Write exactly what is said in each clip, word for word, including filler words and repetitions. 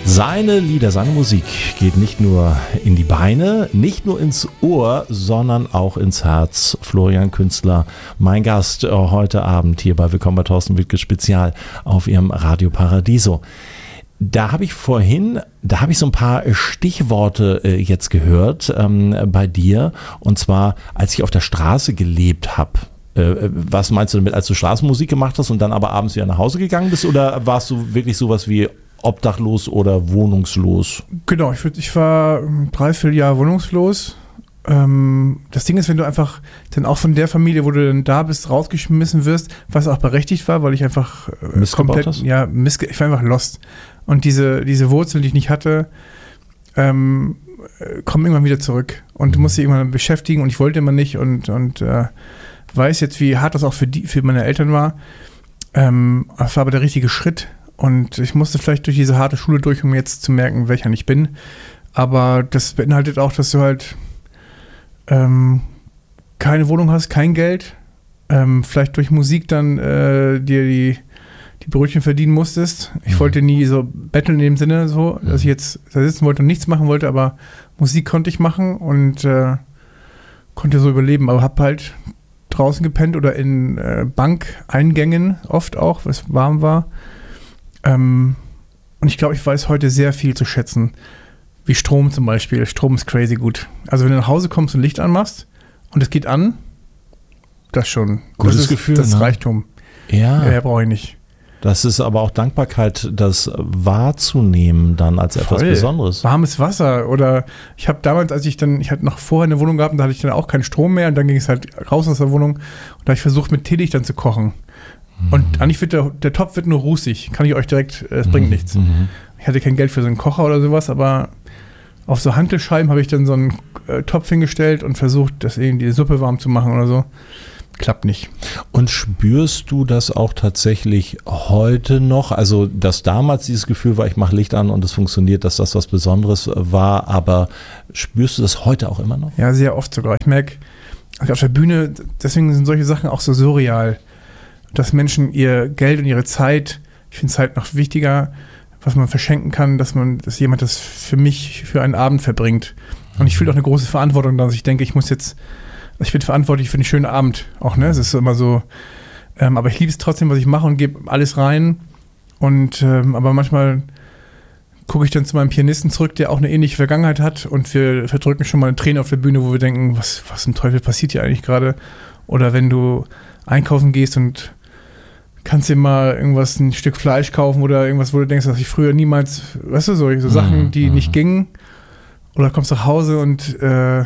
Seine Lieder, seine Musik geht nicht nur in die Beine, nicht nur ins Ohr, sondern auch ins Herz. Florian Künstler, mein Gast heute Abend hier bei Willkommen bei Thorsten Wittke Spezial auf Ihrem Radio Paradiso. Da habe ich vorhin, da habe ich so ein paar Stichworte äh, jetzt gehört ähm, bei dir. Und zwar, als ich auf der Straße gelebt habe. Äh, was meinst du damit, als du Straßenmusik gemacht hast und dann aber abends wieder nach Hause gegangen bist? Oder warst du wirklich sowas wie obdachlos oder wohnungslos? Genau, ich, würd, ich war ein Dreivierteljahr wohnungslos. Ähm, das Ding ist, wenn du einfach dann auch von der Familie, wo du dann da bist, rausgeschmissen wirst, was auch berechtigt war, weil ich einfach äh, komplett, hast? ja, missge- ich war einfach lost. Und diese, diese Wurzeln, die ich nicht hatte, ähm, kommen irgendwann wieder zurück. Und du musst dich irgendwann beschäftigen und ich wollte immer nicht und, und äh, weiß jetzt, wie hart das auch für, die, für meine Eltern war. Ähm, das war aber der richtige Schritt. Und ich musste vielleicht durch diese harte Schule durch, um jetzt zu merken, welcher ich bin. Aber das beinhaltet auch, dass du halt ähm, keine Wohnung hast, kein Geld, ähm, vielleicht durch Musik dann äh, dir die, die Brötchen verdienen musstest. Ich mhm. wollte nie so betteln in dem Sinne, so, dass ich jetzt da sitzen wollte und nichts machen wollte, aber Musik konnte ich machen und äh, konnte so überleben. Aber hab halt draußen gepennt oder in äh, Bankeingängen oft auch, weil es warm war. Ähm, und ich glaube, ich weiß heute sehr viel zu schätzen. Wie Strom zum Beispiel. Strom ist crazy gut. Also wenn du nach Hause kommst und Licht anmachst und es geht an, das schon. Gutes das ist, Gefühl. Das ist ne? Reichtum. Ja. Mehr brauche ich nicht. Das ist aber auch Dankbarkeit, das wahrzunehmen dann als etwas Voll. Besonderes. Warmes Wasser oder ich habe damals, als ich dann, ich hatte noch vorher eine Wohnung gehabt und da hatte ich dann auch keinen Strom mehr und dann ging es halt raus aus der Wohnung und da habe ich versucht mit Teelicht dann zu kochen. Und eigentlich wird der, der Topf wird nur rußig. Kann ich euch direkt, es bringt nichts. Mhm. Ich hatte kein Geld für so einen Kocher oder sowas, aber auf so Hantelscheiben habe ich dann so einen äh, Topf hingestellt und versucht, das irgendwie die Suppe warm zu machen oder so. Klappt nicht. Und spürst du das auch tatsächlich heute noch? Also, dass damals dieses Gefühl war, ich mache Licht an und es funktioniert, dass das was Besonderes war, aber spürst du das heute auch immer noch? Ja, sehr oft sogar. Ich merke, also auf der Bühne, deswegen sind solche Sachen auch so surreal, dass Menschen ihr Geld und ihre Zeit, ich finde es halt noch wichtiger, was man verschenken kann, dass man, dass jemand das für mich für einen Abend verbringt. Und ich fühle auch eine große Verantwortung, dass ich denke, ich muss jetzt, ich bin verantwortlich für einen schönen Abend auch, ne? Es ist immer so, ähm, aber ich liebe es trotzdem, was ich mache und gebe alles rein. Und ähm, aber manchmal gucke ich dann zu meinem Pianisten zurück, der auch eine ähnliche Vergangenheit hat und wir verdrücken schon mal eine Träne auf der Bühne, wo wir denken, was, was zum Teufel passiert hier eigentlich gerade? Oder wenn du einkaufen gehst und kannst dir mal irgendwas, ein Stück Fleisch kaufen oder irgendwas, wo du denkst, dass ich früher niemals, weißt du, so, so Sachen, die nicht gingen. Oder kommst nach Hause und äh,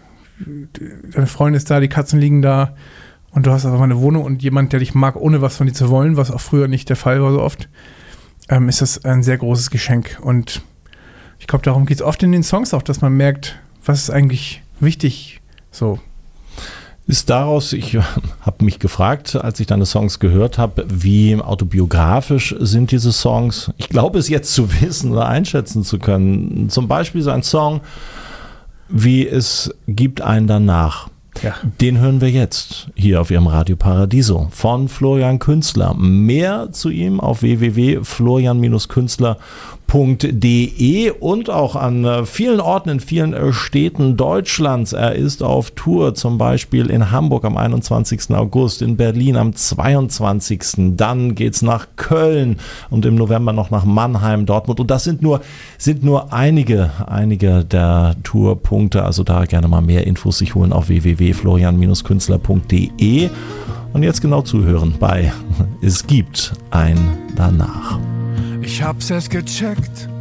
deine Freundin ist da, die Katzen liegen da und du hast einfach mal eine Wohnung und jemand, der dich mag, ohne was von dir zu wollen, was auch früher nicht der Fall war so oft, ähm, ist das ein sehr großes Geschenk. Und ich glaube, darum geht es oft in den Songs auch, dass man merkt, was ist eigentlich wichtig, so. Ist daraus, ich habe mich gefragt, als ich deine Songs gehört habe, wie autobiografisch sind diese Songs? Ich glaube es jetzt zu wissen oder einschätzen zu können. Zum Beispiel so ein Song wie Es gibt einen danach. Ja. Den hören wir jetzt hier auf Ihrem Radio Paradiso von Florian Künstler. Mehr zu ihm auf w w w punkt florian künstler punkt d e und auch an vielen Orten in vielen Städten Deutschlands. Er ist auf Tour, zum Beispiel in Hamburg am einundzwanzigsten August, in Berlin am zweiundzwanzigsten Dann geht's nach Köln und im November noch nach Mannheim, Dortmund. Und das sind nur, sind nur einige, einige der Tourpunkte. Also da gerne mal mehr Infos sich holen auf w w w punkt florian künstler punkt d e. Und jetzt genau zuhören bei Es gibt ein Danach. Ich hab's erst gecheckt,